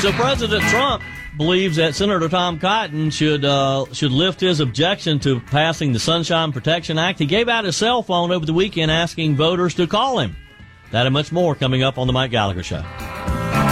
So President Trump believes that Senator Tom Cotton should lift his objection to passing the Sunshine Protection Act. He gave out his cell phone over the weekend asking voters to call him. That and much more coming up on the Mike Gallagher Show.